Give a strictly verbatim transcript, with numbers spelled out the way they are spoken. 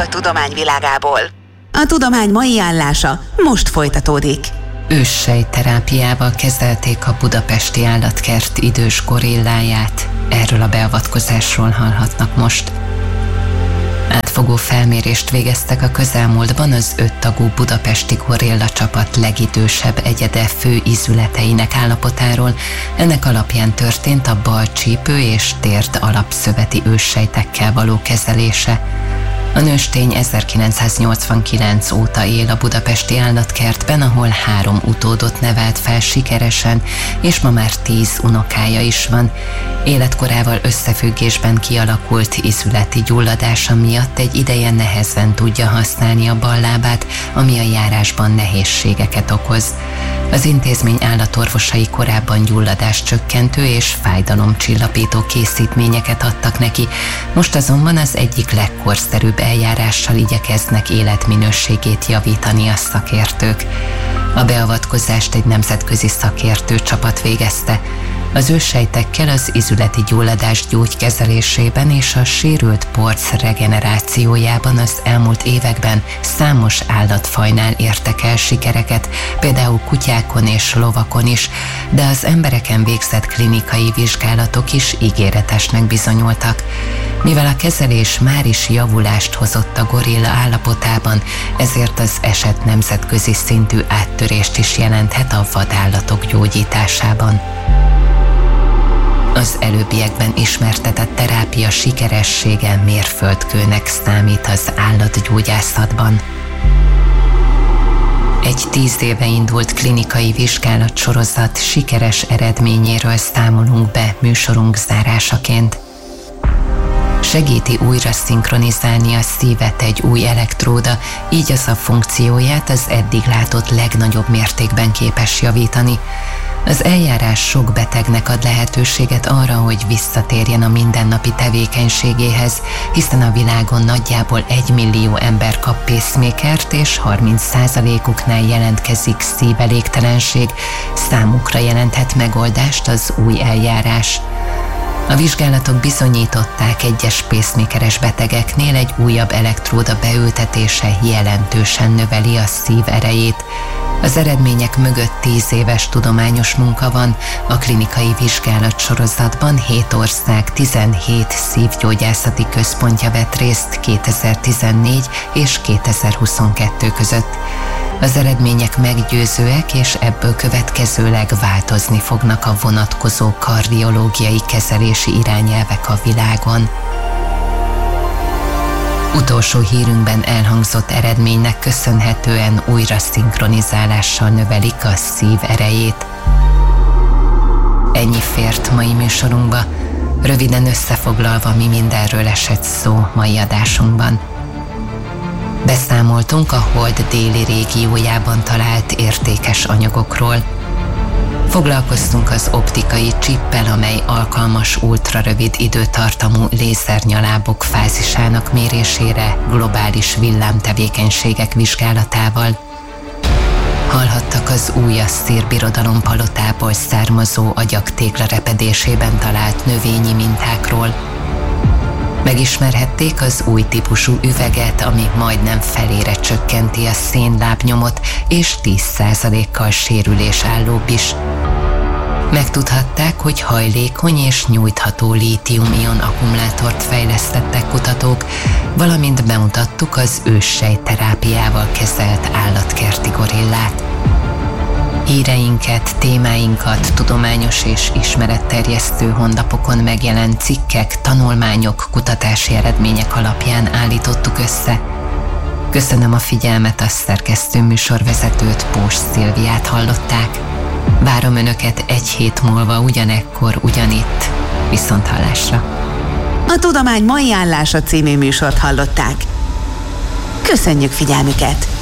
a tudomány világából. A tudomány mai állása most folytatódik. Őssejtterápiával kezelték a budapesti állatkert idős gorilláját. Erről a beavatkozásról hallhatnak most. Átfogó felmérést végeztek a közelmúltban az öttagú budapesti gorilla csapat legidősebb egyede fő ízületeinek állapotáról. Ennek alapján történt a bal csípő és térd alapszöveti őssejtekkel való kezelése. A nőstény ezerkilencszáznyolcvankilenc óta él a budapesti állatkertben, ahol három utódot nevelt fel sikeresen, és ma már tíz unokája is van. Életkorával összefüggésben kialakult ízületi gyulladása miatt egy ideje nehezen tudja használni a bal lábát, ami a járásban nehézségeket okoz. Az intézmény állatorvosai korábban gyulladáscsökkentő és fájdalomcsillapító készítményeket adtak neki, most azonban az egyik legkorszerűbb eljárással igyekeznek életminőségét javítani a szakértők. A beavatkozást egy nemzetközi szakértő csapat végezte. Az őssejtekkel az ízületi gyulladás gyógykezelésében és a sérült porc regenerációjában az elmúlt években számos állatfajnál értek el sikereket, például kutyákon és lovakon is, de az embereken végzett klinikai vizsgálatok is ígéretesnek bizonyultak. Mivel a kezelés már is javulást hozott a gorilla állapotában, ezért az eset nemzetközi szintű áttörést is jelenthet a vadállatok gyógyításában. Az előbbiekben ismertetett terápia sikeressége mérföldkőnek számít az állatgyógyászatban. Egy tíz éve indult klinikai vizsgálatsorozat sikeres eredményéről számolunk be műsorunk zárásaként. Segíti újra szinkronizálni a szívet egy új elektróda, így az a funkcióját az eddig látott legnagyobb mértékben képes javítani. Az eljárás sok betegnek ad lehetőséget arra, hogy visszatérjen a mindennapi tevékenységéhez, hiszen a világon nagyjából egy millió ember kap pacemakert, és harminc százalékuknál jelentkezik szívelégtelenség. Számukra jelenthet megoldást az új eljárás. A vizsgálatok bizonyították, egyes pacemakeres betegeknél egy újabb elektróda beültetése jelentősen növeli a szív erejét. Az eredmények mögött tíz éves tudományos munka van, a klinikai vizsgálatsorozatban hét ország tizenhét szívgyógyászati központja vett részt kétezer-tizennégy és kétezer-huszonkettő között. Az eredmények meggyőzőek, és ebből következőleg változni fognak a vonatkozó kardiológiai kezelési irányelvek a világon. Utolsó hírünkben elhangzott eredménynek köszönhetően újra szinkronizálással növelik a szív erejét. Ennyi fért mai műsorunkba, röviden összefoglalva, mi mindenről esett szó mai adásunkban. Beszámoltunk a Hold déli régiójában talált értékes anyagokról. Foglalkoztunk az optikai csippel, amely alkalmas ultrarövid időtartamú lézernyalábok fázisának mérésére, globális villámtevékenységek vizsgálatával. Hallhattak az új asszír-birodalom palotából származó agyak téglarepedésében talált növényi mintákról. Megismerhették az új típusú üveget, ami majdnem felére csökkenti a szénlábnyomot, és tíz százalékkal sérülésállóbb is. Megtudhatták, hogy hajlékony és nyújtható lítium-ion akkumulátort fejlesztettek kutatók, valamint bemutattuk az őssejtterápiával kezelt állatkerti gorillát. Híreinket, témáinkat tudományos és ismeretterjesztő honlapokon megjelent cikkek, tanulmányok, kutatási eredmények alapján állítottuk össze. Köszönöm a figyelmet, a szerkesztő műsorvezetőt, Pós Szilviát hallották. Várom Önöket egy hét múlva ugyanekkor, ugyanitt. Viszonthallásra! A Tudomány mai állása című műsort hallották. Köszönjük figyelmüket!